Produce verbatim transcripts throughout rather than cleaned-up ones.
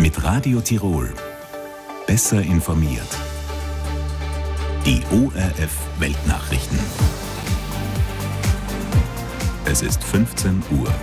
Mit Radio Tirol. Besser informiert. Die O R F Weltnachrichten. Es ist fünfzehn Uhr.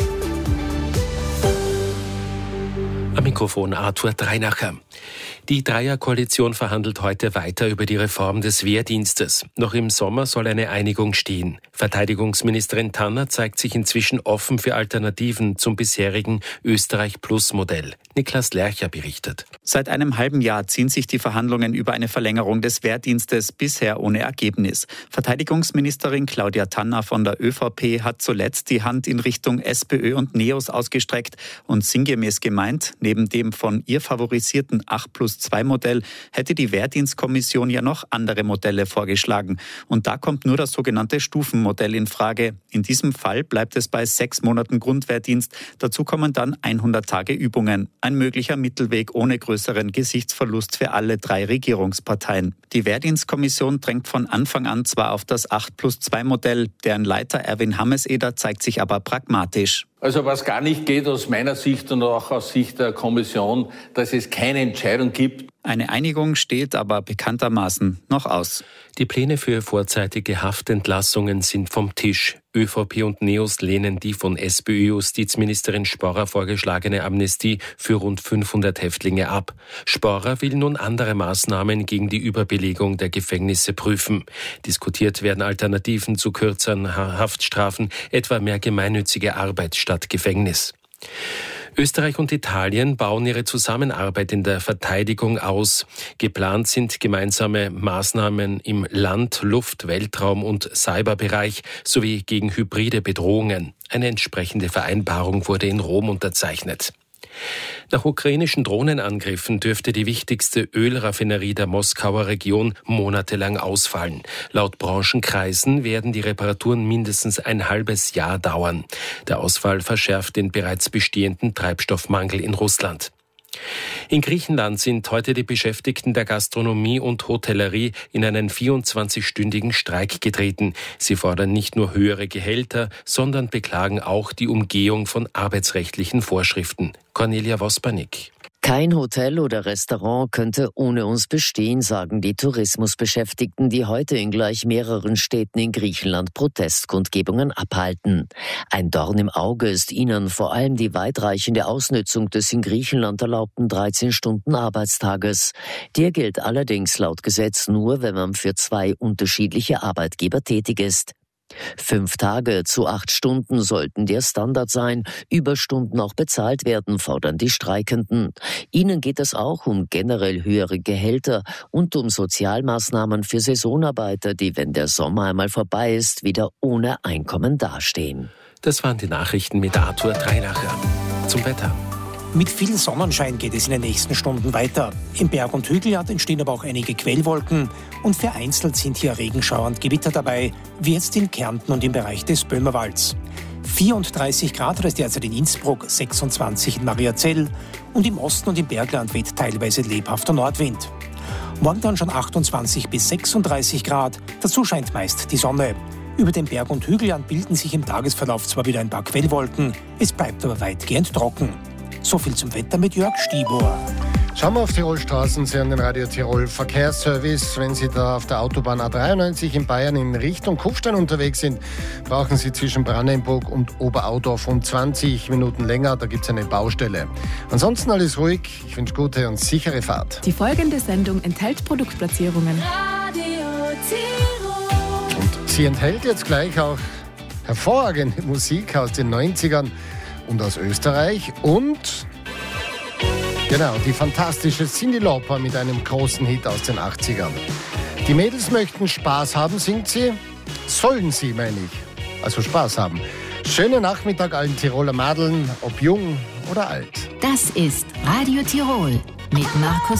Am Mikrofon Arthur Dreinacher. Die Dreierkoalition verhandelt heute weiter über die Reform des Wehrdienstes. Noch im Sommer soll eine Einigung stehen. Verteidigungsministerin Tanner zeigt sich inzwischen offen für Alternativen zum bisherigen Österreich-Plus-Modell. Niklas Lercher berichtet. Seit einem halben Jahr ziehen sich die Verhandlungen über eine Verlängerung des Wehrdienstes, bisher ohne Ergebnis. Verteidigungsministerin Claudia Tanner von der ÖVP hat zuletzt die Hand in Richtung SPÖ und NEOS ausgestreckt und sinngemäß gemeint, neben dem von ihr favorisierten acht plus zwei Modell hätte die Wehrdienstkommission ja noch andere Modelle vorgeschlagen. Und da kommt nur das sogenannte Stufenmodell in Frage. In diesem Fall bleibt es bei sechs Monaten Grundwehrdienst. Dazu kommen dann hundert Tage Übungen. Ein möglicher Mittelweg ohne größeren Gesichtsverlust für alle drei Regierungsparteien. Die Wehrdienstkommission drängt von Anfang an zwar auf das acht plus zwei Modell, deren Leiter Erwin Hammes-Eder zeigt sich aber pragmatisch. Also was gar nicht geht aus meiner Sicht und auch aus Sicht der Kommission, dass es keine Entscheidung gibt. Eine Einigung steht aber bekanntermaßen noch aus. Die Pläne für vorzeitige Haftentlassungen sind vom Tisch. ÖVP und NEOS lehnen die von SPÖ-Justizministerin Sporrer vorgeschlagene Amnestie für rund fünfhundert Häftlinge ab. Sporrer will nun andere Maßnahmen gegen die Überbelegung der Gefängnisse prüfen. Diskutiert werden Alternativen zu kürzeren Haftstrafen, etwa mehr gemeinnützige Arbeit statt Gefängnis. Österreich und Italien bauen ihre Zusammenarbeit in der Verteidigung aus. Geplant sind gemeinsame Maßnahmen im Land-, Luft-, Weltraum- und Cyberbereich sowie gegen hybride Bedrohungen. Eine entsprechende Vereinbarung wurde in Rom unterzeichnet. Nach ukrainischen Drohnenangriffen dürfte die wichtigste Ölraffinerie der Moskauer Region monatelang ausfallen. Laut Branchenkreisen werden die Reparaturen mindestens ein halbes Jahr dauern. Der Ausfall verschärft den bereits bestehenden Treibstoffmangel in Russland. In Griechenland sind heute die Beschäftigten der Gastronomie und Hotellerie in einen vierundzwanzigstündigen Streik getreten. Sie fordern nicht nur höhere Gehälter, sondern beklagen auch die Umgehung von arbeitsrechtlichen Vorschriften. Cornelia Vospanik. Kein Hotel oder Restaurant könnte ohne uns bestehen, sagen die Tourismusbeschäftigten, die heute in gleich mehreren Städten in Griechenland Protestkundgebungen abhalten. Ein Dorn im Auge ist ihnen vor allem die weitreichende Ausnutzung des in Griechenland erlaubten dreizehn Stunden Arbeitstages. Der gilt allerdings laut Gesetz nur, wenn man für zwei unterschiedliche Arbeitgeber tätig ist. Fünf Tage zu acht Stunden sollten der Standard sein. Überstunden auch bezahlt werden, fordern die Streikenden. Ihnen geht es auch um generell höhere Gehälter und um Sozialmaßnahmen für Saisonarbeiter, die, wenn der Sommer einmal vorbei ist, wieder ohne Einkommen dastehen. Das waren die Nachrichten mit Arthur Dreinacher. Zum Wetter. Mit viel Sonnenschein geht es in den nächsten Stunden weiter. Im Berg- und Hügelland entstehen aber auch einige Quellwolken und vereinzelt sind hier Regenschauer und Gewitter dabei, wie jetzt in Kärnten und im Bereich des Böhmerwalds. vierunddreißig Grad hat es derzeit in Innsbruck, sechsundzwanzig in Mariazell und im Osten und im Bergland weht teilweise lebhafter Nordwind. Morgen dann schon achtundzwanzig bis sechsunddreißig Grad, dazu scheint meist die Sonne. Über den Berg- und Hügelland bilden sich im Tagesverlauf zwar wieder ein paar Quellwolken, es bleibt aber weitgehend trocken. So viel zum Wetter mit Jörg Stibor. Schauen wir auf Tirolstraßen, Sie haben den Radio Tirol Verkehrsservice. Wenn Sie da auf der Autobahn A dreiundneunzig in Bayern in Richtung Kufstein unterwegs sind, brauchen Sie zwischen Brannenburg und Oberaudorf um zwanzig Minuten länger. Da gibt es eine Baustelle. Ansonsten alles ruhig. Ich wünsche gute und sichere Fahrt. Die folgende Sendung enthält Produktplatzierungen. Radio Tirol. Und sie enthält jetzt gleich auch hervorragende Musik aus den neunzigern und aus Österreich und genau, die fantastische Cyndi Lauper mit einem großen Hit aus den achtzigern. Die Mädels möchten Spaß haben, singt sie. Sollen sie, meine ich. Also Spaß haben. Schönen Nachmittag allen Tiroler Madeln, ob jung oder alt. Das ist Radio Tirol mit Markus